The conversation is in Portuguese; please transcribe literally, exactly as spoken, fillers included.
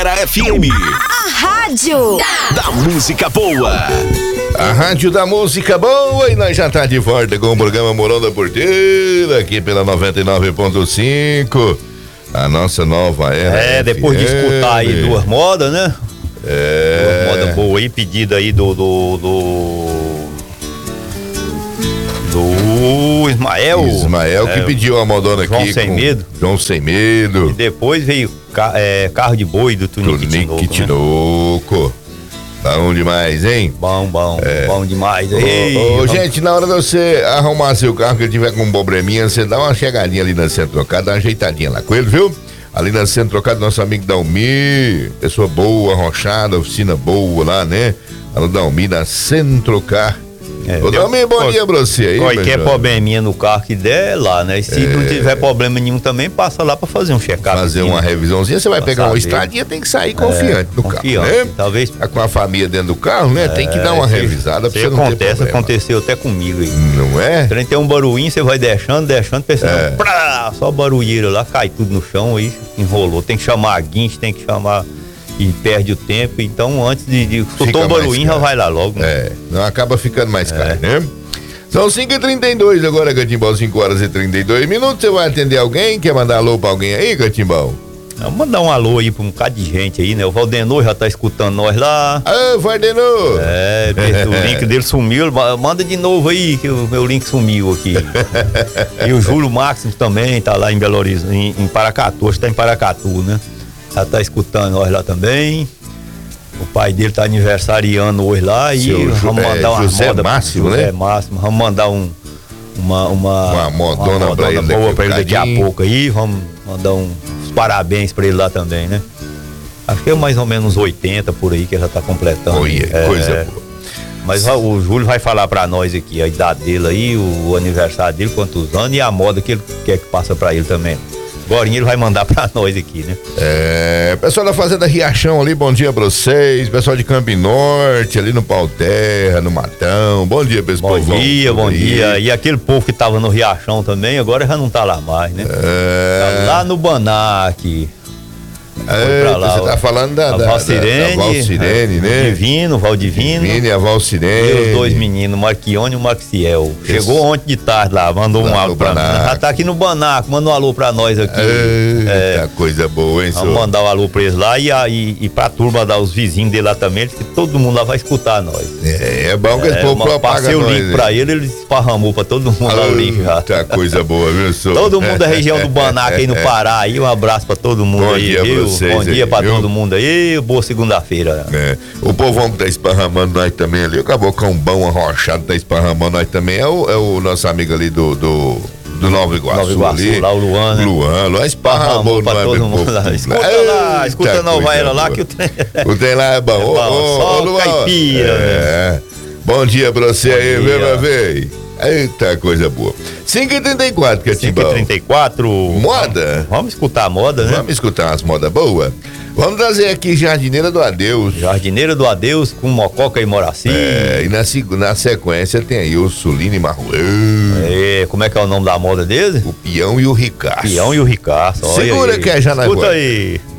Primavera F M. A rádio da música boa. A rádio da música boa, e nós já tá de volta com o programa Morão da Porteira, aqui pela noventa e nove ponto cinco. A nossa nova era. É, depois F M. de escutar aí duas modas, né? É. Duas modas boas aí, pedida aí do. do. do. do Ismael. Ismael que é, pediu a modona João aqui. Sem com Medo. João Sem Medo. E depois veio ca, é, Carro de Boi do Tunique Tunique Tinoco. Tinoco. Bom demais, hein? Bom, bom, É. bom demais. Ô, Ei, ô, vamos- gente, na hora de você arrumar seu carro, que ele tiver com um probleminha, você dá uma chegadinha ali na Centro Trocado, dá uma ajeitadinha lá com ele, viu? Ali na Centro Trocado, nosso amigo Dalmi, pessoa boa, arrochada, oficina boa lá, né? Lá no Dalmi, na Centro Trocar. É, Ô, deu- Dalmi, bom qual- dia pra você aí, Qualquer meu probleminha no carro que der, é lá, né? E se não tiver problema nenhum também, passa lá pra fazer um check-up. fazer aqui, uma né? revisãozinha, você vai Pra pegar uma saber. estradinha, tem que sair confiante no carro, Confiante. né? Talvez. Tá com a família dentro do carro, né? Tem que dar uma se- revisada pra se você não ter acontece, problema. aconteceu até comigo aí. Não é? O trem tem um barulhinho, você vai deixando, deixando, pensando, É. prá, só barulheira lá, cai tudo no chão, aí enrolou. Tem que chamar a guinche, tem que chamar e perde o tempo. Então, antes de, de escutou Fica o barulhinho, mais já caro. vai lá logo. Né? É, não acaba ficando mais caro, né? São cinco e trinta e dois agora, Catimbau, cinco horas e trinta e dois minutos. Você vai atender alguém? Quer mandar alô pra alguém aí, Catimbau? Vamos mandar um alô aí pra um bocado de gente aí, né? O Valdenor já tá escutando nós lá. Ô, Vardenor! É, o link dele sumiu, ma- manda de novo aí, que o meu link sumiu aqui. E o Júlio Máximo também tá lá em Belo Horizonte, em, em Paracatu, acho que tá em Paracatu, né? Já tá escutando nós lá também. O pai dele tá aniversariando hoje lá e Seu Ju- vamos é, mandar uma José moda Máximo, José né? Máximo, vamos mandar um uma uma, Uma modona pra ele daqui boa a pra ele daqui a bocadinho. pouco aí, vamos mandar um, uns parabéns pra ele lá também, né? Acho que é mais ou menos oitenta por aí que ele já tá completando. Olha, É, coisa boa. Mas ó, o Júlio vai falar pra nós aqui a idade dele aí, o aniversário dele, quantos anos e a moda que ele quer que passa pra ele também. Agora ele vai mandar pra nós aqui, né? É, pessoal da Fazenda Riachão ali, bom dia pra vocês. Pessoal de Campo Norte, ali no Pau Terra, no Matão. Bom dia pra esse Bom povão dia, tudo bom aí. dia. E aquele povo que tava no Riachão também, agora já não tá lá mais, né? É, Tá lá no Banac. é, pra lá, você ó. tá falando da, A da, da, Valcirene, da Valcirene, o né? Divino, o Valdivino. Divine e a Valcirene. E os dois meninos, o Marquione e o Maxiel. Chegou ontem de tarde lá, mandou Lá um no alô pra Banac. nós. Já tá aqui no Banaco, manda um alô pra nós aqui. Eita, É, coisa boa, hein, vamos senhor? mandar um alô pra eles lá e, a- e, e pra turma dar os vizinhos dele lá também, que todo mundo lá vai escutar nós. É, é bom que esse É, povo uma- propaga passei o nós, link né? pra ele, ele esparramou pra todo mundo lá o link já. Eita, coisa boa, viu, senhor? Todo mundo da região do Banac aí no Pará aí, um abraço pra todo mundo Bom aí, dia pra viu? vocês Bom dia aí, pra viu? todo mundo aí, boa segunda-feira. É, o povão que tá esparramando nós também ali, o cabocão bom arrochado tá esparramando nós também, é o, é o nosso amigo ali do, do, do Nova Iguaçu, Nova Iguaçu, ali. lá o Luan, né? Luan, Luan esparramou Esparramou pra nós, todo meu mundo povo. lá. Escuta Eita, lá, escuta a Nova coisa Era lá boa. que o trem... O trem lá é bom. Ô, bom, ô, só ô, Luan, caipira, é. Bom dia pra você Bom aí, dia. viu, meu velho? Eita, coisa boa. cinco e trinta e quatro, que é cinco e trinta e quatro. Moda? Vamos, vamos escutar a moda, né? Vamos escutar umas modas boas? Vamos trazer aqui Jardineira do Adeus. Jardineira do Adeus com Mococa e Moraci. É, e na, seg- na sequência tem aí o Sulino e Marruê, É, como é que é o nome da moda dele? o Peão e o Ricaço. Peão e o Ricardo. olha Segura aí. que é Janaguá. Escuta aí.